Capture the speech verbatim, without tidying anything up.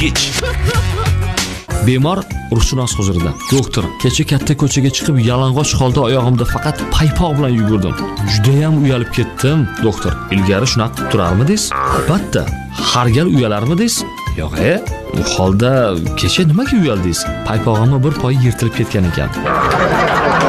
Ich. Bemor ruhshunos huzurida. Doktor, kecha katta ko'chaga chiqib yalang'och holda oyog'imda faqat paypoq bilan yugurdim. Juda ham uyalib ketdim. Doktor, ilgari shunaqa qilib turarmidingiz? Albatta. Har gal uyalarmidingiz? Yo'q-e. U holda kecha nimaga uyaldingiz? Paypog'imni bir poyi yirtilib ketgan ekan.